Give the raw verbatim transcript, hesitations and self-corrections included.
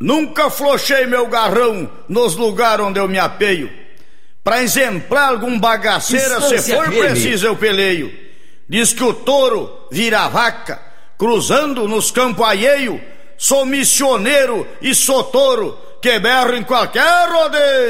Nunca flochei meu garrão nos lugares onde eu me apeio. Pra exemplar algum bagaceira, se for preciso eu peleio. Diz que o touro vira vaca, cruzando nos campos alheio. Sou missioneiro e sou touro, que berro em qualquer rodeio.